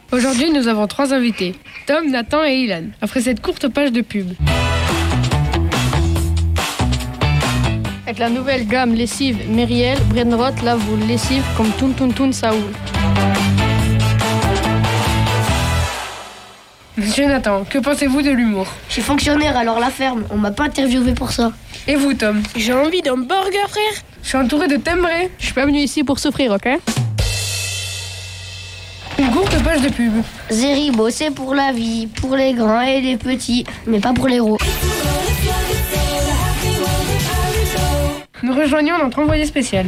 Aujourd'hui, nous avons 3 invités, Tom, Nathan et Ilan, après cette courte page de pub. Avec la nouvelle gamme lessive Meriel, Brainrot lave vos lessives comme Toun Toun Toun Saoul. Monsieur Nathan, que pensez-vous de l'humour? Je suis fonctionnaire, alors la ferme, on m'a pas interviewé pour ça. Et vous, Tom? J'ai envie d'un burger, frère. Je suis entouré de timbrés. Je suis pas venu ici pour souffrir, ok? Une courte page de pub. Zeribo, c'est pour la vie, pour les grands et les petits, mais pas pour les gros. Nous rejoignons notre envoyé spécial.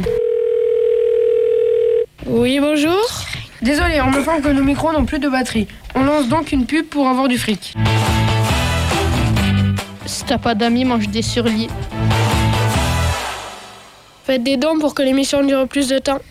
Oui, bonjour. Désolé, on m'informe que nos micros n'ont plus de batterie. On lance donc une pub pour avoir du fric. Si t'as pas d'amis, mange des surlits. Faites des dons pour que l'émission dure plus de temps.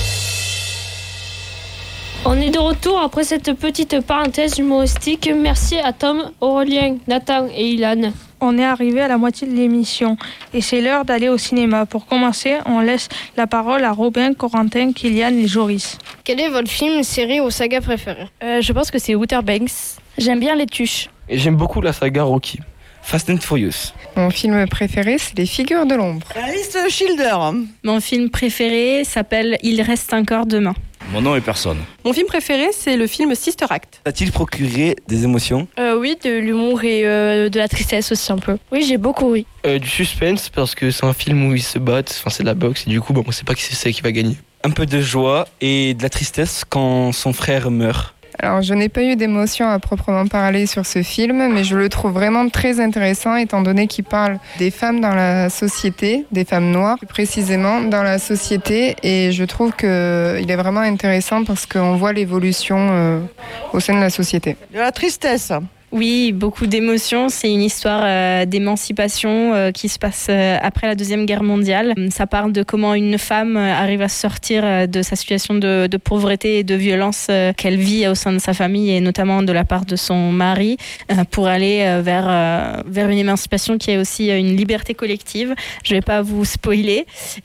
On est de retour après cette petite parenthèse humoristique. Merci à Tom, Aurélien, Nathan et Ilan. On est arrivé à la moitié de l'émission et c'est l'heure d'aller au cinéma. Pour commencer, on laisse la parole à Robin, Corentin, Kylian et Joris. Quel est votre film, série ou saga préféré? Je pense que c'est Outer Banks. J'aime bien les tuches. Et j'aime beaucoup la saga Rocky. Fast and Furious. Mon film préféré, c'est Les Figures de l'ombre. Alice Schilder. Mon film préféré s'appelle Il reste encore demain. Mon nom est personne. Mon film préféré, c'est le film Sister Act. A-t-il procuré des émotions? Oui, de l'humour et de la tristesse aussi un peu. Oui, j'ai beaucoup ri. Du suspense, parce que c'est un film où ils se battent, enfin c'est de la boxe, et du coup on sait pas qui c'est qui va gagner. Un peu de joie et de la tristesse quand son frère meurt. Alors, je n'ai pas eu d'émotion à proprement parler sur ce film, mais je le trouve vraiment très intéressant étant donné qu'il parle des femmes dans la société, des femmes noires plus précisément dans la société, et je trouve qu'il est vraiment intéressant parce qu'on voit l'évolution au sein de la société. De la tristesse. Oui, beaucoup d'émotions. C'est une histoire d'émancipation qui se passe après la Deuxième Guerre mondiale. Ça parle de comment une femme arrive à sortir de sa situation de pauvreté et de violence qu'elle vit au sein de sa famille et notamment de la part de son mari pour aller vers une émancipation qui est aussi une liberté collective. Je vais pas vous spoiler,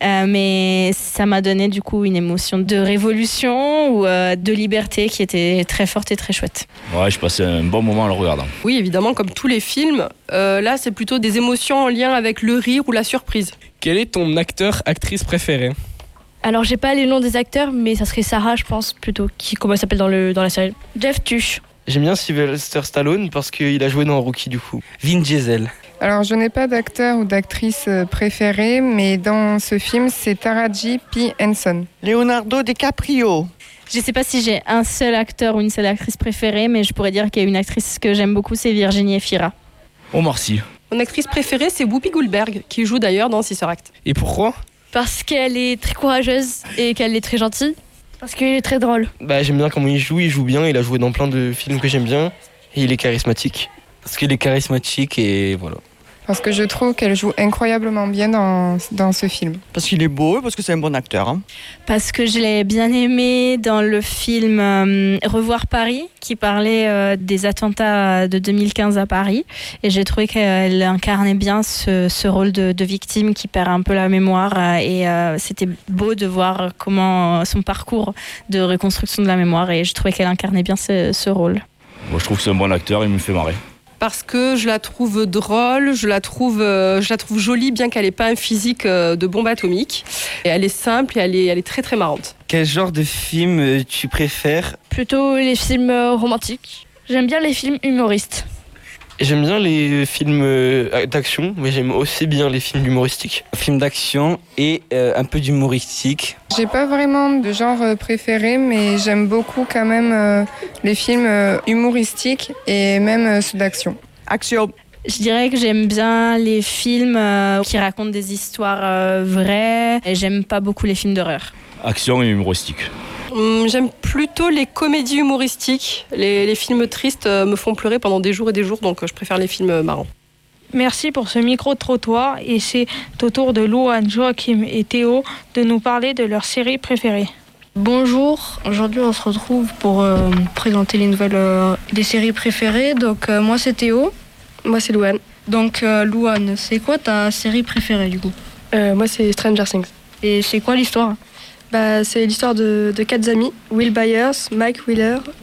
mais ça m'a donné du coup une émotion de révolution ou de liberté qui était très forte et très chouette. Ouais, je passais un bon moment à le regarder. Oui, évidemment, comme tous les films, là, c'est plutôt des émotions en lien avec le rire ou la surprise. Quel est ton acteur, actrice préféré? Alors j'ai pas les noms des acteurs, mais ça serait Sarah, je pense, plutôt, comment elle s'appelle dans la série. Jeff Tuch. J'aime bien Sylvester Stallone parce qu'il a joué dans Rocky du coup. Vin Diesel. Alors, je n'ai pas d'acteur ou d'actrice préférée, mais dans ce film, c'est Taraji P. Henson. Leonardo DiCaprio. Je sais pas si j'ai un seul acteur ou une seule actrice préférée, mais je pourrais dire qu'il y a une actrice que j'aime beaucoup, c'est Virginie Efira. Omar Sy. Mon actrice préférée, c'est Whoopi Goldberg, qui joue d'ailleurs dans Sister Act. Et pourquoi? Parce qu'elle est très courageuse et qu'elle est très gentille. Parce qu'elle est très drôle. J'aime bien comment il joue bien, il a joué dans plein de films que j'aime bien, et il est charismatique. Parce qu'il est charismatique et voilà. Parce que je trouve qu'elle joue incroyablement bien dans ce film. Parce qu'il est beau et parce que c'est un bon acteur. Hein. Parce que je l'ai bien aimé dans le film Revoir Paris, qui parlait des attentats de 2015 à Paris. Et j'ai trouvé qu'elle incarnait bien ce rôle de victime qui perd un peu la mémoire. Et c'était beau de voir comment son parcours de reconstruction de la mémoire. Et je trouvais qu'elle incarnait bien ce rôle. Moi, je trouve que c'est un bon acteur, il me fait marrer. Parce que je la trouve drôle, je la trouve jolie, bien qu'elle n'ait pas un physique de bombe atomique. Et elle est simple et elle est très très marrante. Quel genre de film tu préfères? Plutôt les films romantiques. J'aime bien les films humoristes. J'aime bien les films d'action, mais j'aime aussi bien les films humoristiques. Films d'action et un peu d'humoristique. J'ai pas vraiment de genre préféré, mais j'aime beaucoup quand même les films humoristiques et même ceux d'action. Action. Je dirais que j'aime bien les films qui racontent des histoires vraies et j'aime pas beaucoup les films d'horreur. Action et humoristique. J'aime plutôt les comédies humoristiques. Les films tristes me font pleurer pendant des jours et des jours, donc je préfère les films marrants. Merci pour ce micro-trottoir et c'est au tour de Louane, Joachim et Théo de nous parler de leur série préférée. Bonjour, aujourd'hui on se retrouve pour présenter les nouvelles des séries préférées. Donc moi c'est Théo. Moi c'est Louane. Donc Louane, c'est quoi ta série préférée du coup? Moi c'est Stranger Things. Et c'est quoi l'histoire? C'est l'histoire de 4 amis, Will Byers, Mike Wheeler,